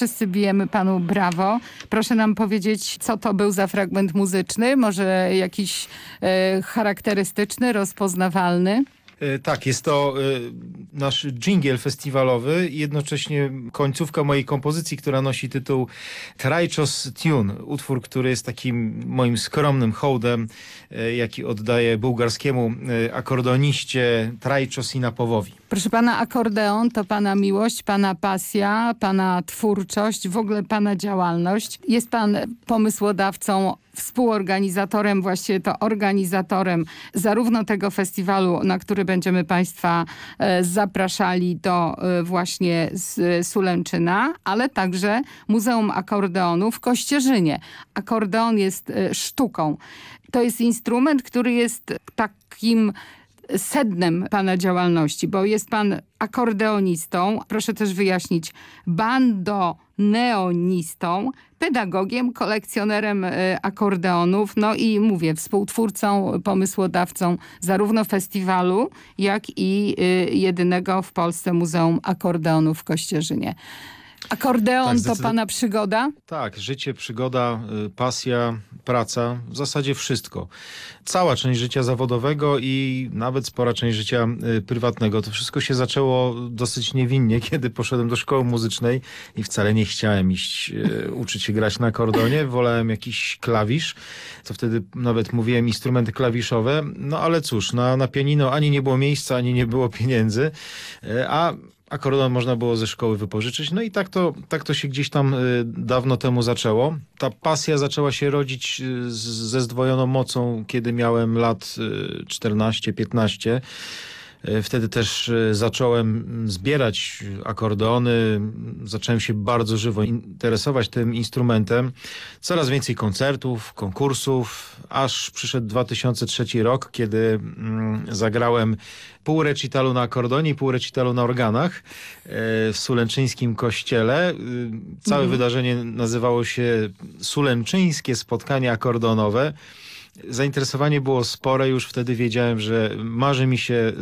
wszyscy bijemy panu brawo. Proszę nam powiedzieć, co to był za fragment muzyczny? Może jakiś charakterystyczny, rozpoznawalny? Tak, jest to nasz dżingiel festiwalowy i jednocześnie końcówka mojej kompozycji, która nosi tytuł Trajczos Tune. Utwór, który jest takim moim skromnym hołdem, jaki oddaję bułgarskiemu akordeoniście Trajczos Inapowowi. Proszę pana, akordeon to pana miłość, pana pasja, pana twórczość, w ogóle pana działalność. Jest pan pomysłodawcą, współorganizatorem, właściwie to organizatorem zarówno tego festiwalu, na który będziemy państwa zapraszali do właśnie z Sulęczyna, ale także Muzeum Akordeonu w Kościerzynie. Akordeon jest sztuką. To jest instrument, który jest takim sednem pana działalności, bo jest pan akordeonistą, proszę też wyjaśnić, bandoneonistą, pedagogiem, kolekcjonerem akordeonów, no i mówię, współtwórcą, pomysłodawcą zarówno festiwalu, jak i jedynego w Polsce Muzeum Akordeonu w Kościerzynie. Akordeon to pana przygoda? Tak, życie, przygoda, pasja, praca, w zasadzie wszystko. Cała część życia zawodowego i nawet spora część życia prywatnego. To wszystko się zaczęło dosyć niewinnie, kiedy poszedłem do szkoły muzycznej i wcale nie chciałem iść uczyć się grać na akordeonie. Wolałem jakiś klawisz, co wtedy nawet mówiłem instrumenty klawiszowe. No ale cóż, na pianino ani nie było miejsca, ani nie było pieniędzy, a akordeon można było ze szkoły wypożyczyć. No i tak to się gdzieś tam dawno temu zaczęło. Ta pasja zaczęła się rodzić ze zdwojoną mocą, kiedy miałem lat 14-15. Wtedy też zacząłem zbierać akordeony, zacząłem się bardzo żywo interesować tym instrumentem. Coraz więcej koncertów, konkursów, aż przyszedł 2003 rok, kiedy zagrałem pół recitalu na akordeonie i pół recitalu na organach w sulęczyńskim kościele. Całe wydarzenie nazywało się Sulęczyńskie Spotkanie Akordeonowe. Zainteresowanie było spore, już wtedy wiedziałem, że marzy mi się